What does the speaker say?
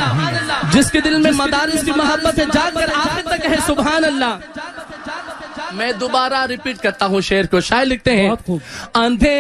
जिसके दिल में मदारिस की मोहब्बत है जाकर आखिर तक है सुभान अल्लाह। मैं दोबारा रिपीट करता हूँ शेर को। शायर लिखते हैं, अंधे